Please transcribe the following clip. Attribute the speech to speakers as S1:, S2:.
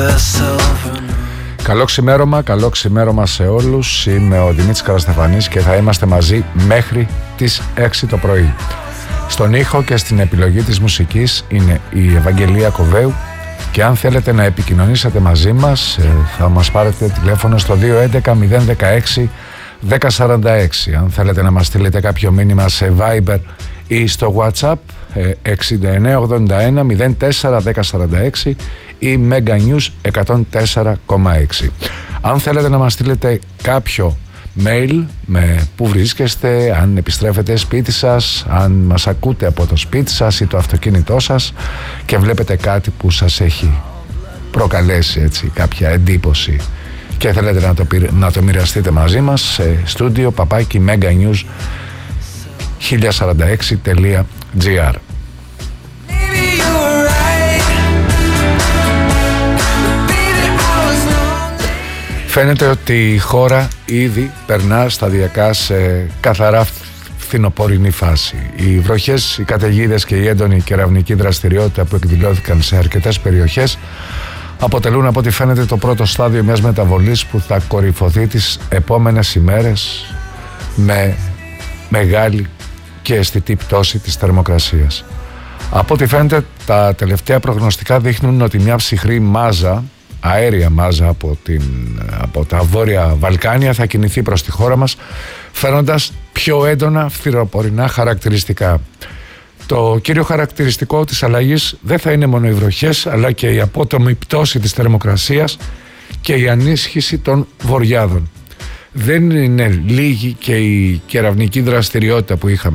S1: Καλό ξημέρωμα σε όλους. Είμαι ο Δημήτρης Καραστεφανής και θα είμαστε μαζί μέχρι τις 6 το πρωί. Στον ήχο και στην επιλογή της μουσικής είναι η Ευαγγελία Κοβέου και αν θέλετε να επικοινωνήσετε μαζί μας θα μας πάρετε τηλέφωνο στο 211 016 1046. Αν θέλετε να μας στείλετε κάποιο μήνυμα σε Viber ή στο WhatsApp 6981 04 1046 ή Mega News 104,6. Αν θέλετε να μας στείλετε κάποιο mail με που βρίσκεστε, αν επιστρέφετε σπίτι σας, αν μας ακούτε από το σπίτι σας ή το αυτοκίνητό σας και βλέπετε κάτι που σας έχει προκαλέσει έτσι κάποια εντύπωση και θέλετε να το μοιραστείτε μαζί μας, σε στούντιο παπάκι meganews 1046.gr. Φαίνεται ότι η χώρα ήδη περνά σταδιακά σε καθαρά φθινοπορεινή φάση. Οι βροχές, οι καταιγίδες και η έντονη κεραυνική δραστηριότητα που εκδηλώθηκαν σε αρκετές περιοχές αποτελούν από ό,τι φαίνεται το πρώτο στάδιο μιας μεταβολής που θα κορυφωθεί τις επόμενες ημέρες με μεγάλη και αισθητή πτώση της θερμοκρασίας. Από ό,τι φαίνεται τα τελευταία προγνωστικά δείχνουν ότι μια ψυχρή μάζα, αέρια μάζα από τα Βόρεια Βαλκάνια θα κινηθεί προς τη χώρα μας, φέροντας πιο έντονα φθινοπορεινά χαρακτηριστικά. Το κύριο χαρακτηριστικό της αλλαγής δεν θα είναι μόνο οι βροχές, αλλά και η απότομη πτώση της θερμοκρασίας και η ανίσχυση των βοριάδων. Δεν είναι λίγη και η κεραυνική δραστηριότητα που είχαμε